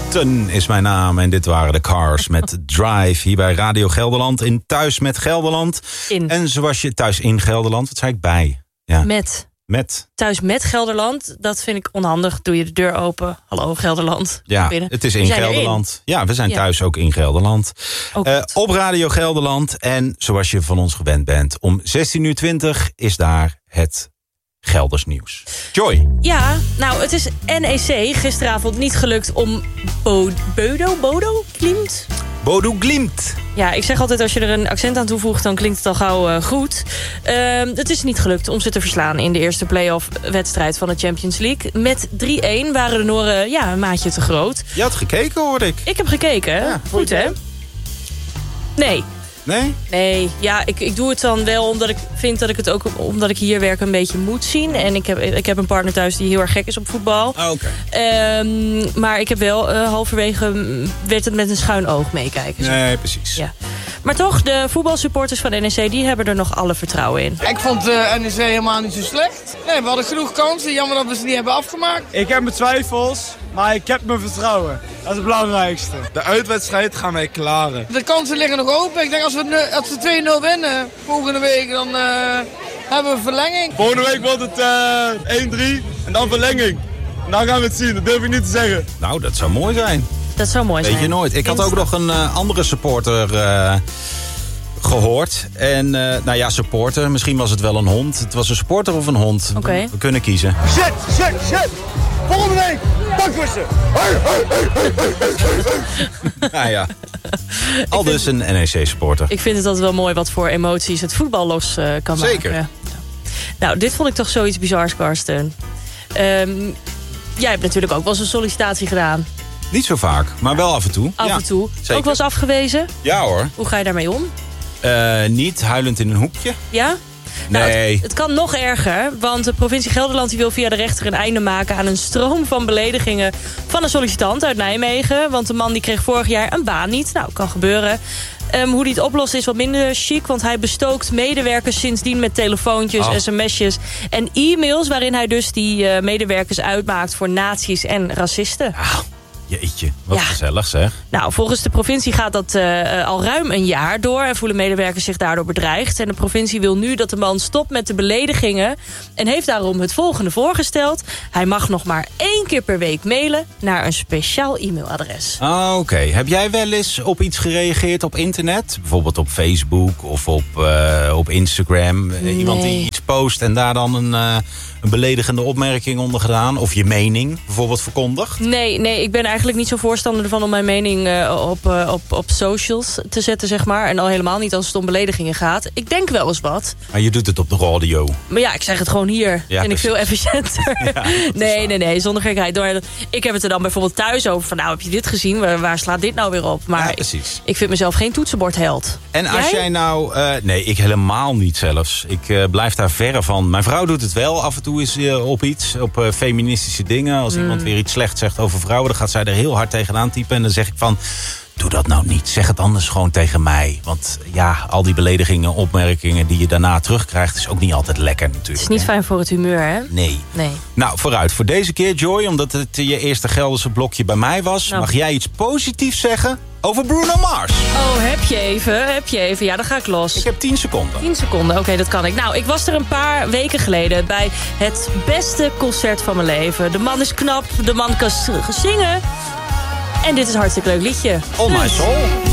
Shelton is mijn naam en dit waren de Cars met Drive hier bij Radio Gelderland in Thuis met Gelderland. En zoals je Thuis in Gelderland, wat zei ik bij? Ja. Met. Thuis met Gelderland, dat vind ik onhandig. Doe je de deur open. Hallo Gelderland. Ja, binnen. Het is in Gelderland. Ja, we zijn thuis ook in Gelderland. Op Radio Gelderland. En zoals je van ons gewend bent, om 16:20 is daar het Gelders nieuws. Joy. Ja, nou het is NEC gisteravond niet gelukt om Bodo Glimt. Ja, ik zeg altijd als je er een accent aan toevoegt, dan klinkt het al gauw goed. Het is niet gelukt om ze te verslaan in de eerste play-off wedstrijd van de Champions League. Met 3-1 waren de Noren een maatje te groot. Je had gekeken, hoorde ik. Ik heb gekeken. Ja, goed hè? Nee. Nee, ja, ik doe het dan wel omdat ik vind dat ik het ook, omdat ik hier werk, een beetje moet zien. En ik heb een partner thuis die heel erg gek is op voetbal. Maar ik heb wel halverwege werd het met een schuin oog meekijken. Nee, precies. Ja. Maar toch, de voetbalsupporters van NEC, die hebben er nog alle vertrouwen in. Ik vond NEC helemaal niet zo slecht. Nee, we hadden genoeg kansen. Jammer dat we ze niet hebben afgemaakt. Ik heb mijn twijfels, maar ik heb mijn vertrouwen. Dat is het belangrijkste. De uitwedstrijd gaan wij klaren. De kansen liggen nog open. Ik denk als we 2-0 winnen volgende week, dan hebben we verlenging. Volgende week wordt het 1-3 en dan verlenging. En dan gaan we het zien, dat durf ik niet te zeggen. Nou, dat zou mooi zijn. Dat zou mooi zijn. Weet je nooit. Ik had ook nog een andere supporter gehoord. En supporter. Misschien was het wel een hond. Het was een supporter of een hond. Okay. We kunnen kiezen. Shit! Volgende week, bakwissen! Nou ja. Al dus een NEC-supporter. Ik vind het altijd wel mooi wat voor emoties het voetbal los kan maken. Zeker. Ja. Nou, dit vond ik toch zoiets bizars, Karsten. Jij hebt natuurlijk ook wel eens een sollicitatie gedaan. Niet zo vaak, maar wel af en toe. Af en toe. Zeker. Ook wel eens afgewezen? Ja hoor. Hoe ga je daarmee om? Niet huilend in een hoekje. Ja? Nee. Nou, het kan nog erger, want de provincie Gelderland die wil via de rechter een einde maken aan een stroom van beledigingen van een sollicitant uit Nijmegen. Want de man die kreeg vorig jaar een baan niet. Nou, kan gebeuren. Hoe hij het oplost is wat minder chic, want hij bestookt medewerkers sindsdien met telefoontjes, sms'jes en e-mails, waarin hij dus die medewerkers uitmaakt voor nazi's en racisten. Jeetje, wat gezellig zeg. Nou, volgens de provincie gaat dat al ruim een jaar door en voelen medewerkers zich daardoor bedreigd. En de provincie wil nu dat de man stopt met de beledigingen en heeft daarom het volgende voorgesteld. Hij mag nog maar 1 keer per week mailen naar een speciaal e-mailadres. Oké. Heb jij wel eens op iets gereageerd op internet? Bijvoorbeeld op Facebook of op Instagram? Nee. Iemand die iets post en daar dan een beledigende opmerking onder gedaan? Of je mening bijvoorbeeld verkondigd? Nee, ik ben eigenlijk niet zo voorstander ervan om mijn mening op socials te zetten, zeg maar. En al helemaal niet als het om beledigingen gaat. Ik denk wel eens wat. Maar je doet het op de radio. Maar ja, ik zeg het gewoon hier. Ja, vind ik veel efficiënter. Ja, nee, zonder gekheid. Ik heb het er dan bijvoorbeeld thuis over van, nou, heb je dit gezien? Waar slaat dit nou weer op? Maar ik vind mezelf geen toetsenbordheld. En als jij nou... nee, ik helemaal niet zelfs. Ik blijf daar verre van. Mijn vrouw doet het wel af en toe is op iets. Op feministische dingen. Als iemand weer iets slecht zegt over vrouwen, dan gaat zij er heel hard tegenaan typen. En dan zeg ik van, doe dat nou niet. Zeg het anders gewoon tegen mij. Want ja, al die beledigingen, opmerkingen die je daarna terugkrijgt, is ook niet altijd lekker natuurlijk. Het is niet fijn voor het humeur, hè? Nee. Nou, vooruit. Voor deze keer, Joy, omdat het je eerste Gelderse blokje bij mij was, mag jij iets positiefs zeggen over Bruno Mars. Oh, heb je even. Ja, dan ga ik los. Ik heb 10 seconden. 10 seconden, oké, dat kan ik. Nou, ik was er een paar weken geleden bij het beste concert van mijn leven. De man is knap, de man kan zingen. En dit is een hartstikke leuk liedje. Oh my soul.